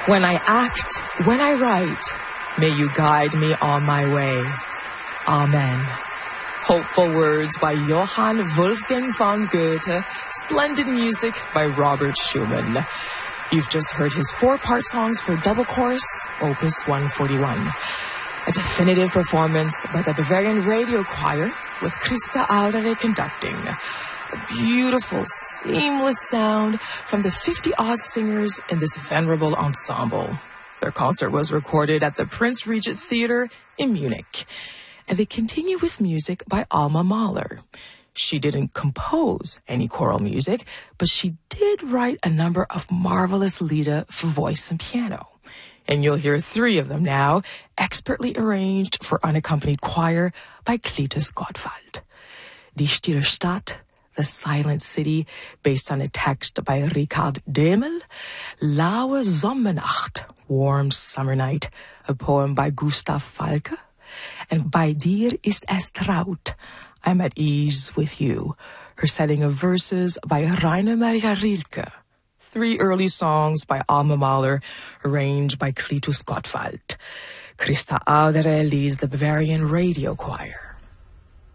When I act, when I write, may you guide me on my way. Amen. Hopeful words by Johann Wolfgang von Goethe. Splendid music by Robert Schumann. You've just heard his 4-part songs for double chorus, Opus 141. A definitive performance by the Bavarian Radio Choir with Christa Audere conducting. A beautiful, seamless sound from the 50-odd singers in this venerable ensemble. Their concert was recorded at the Prince Regent Theater in Munich. And they continue with music by Alma Mahler. She didn't compose any choral music, but she did write a number of marvelous lieder for voice and piano. And you'll hear 3 of them now, expertly arranged for unaccompanied choir by Cletus Gottwald. Die Stille Stadt, The Silent City, based on a text by Richard Demel. Laue Sommernacht, Warm Summer Night, a poem by Gustav Falke. And Bei dir ist es traut, I'm at ease with you, her setting of verses by Rainer Maria Rilke. 3 early songs by Alma Mahler, arranged by Cletus Gottwald. Christa Audere leads the Bavarian Radio Choir.